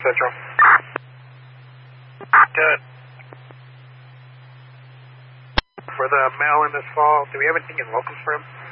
Central. Good. For the mail in this fall, do we have anything in locals for him?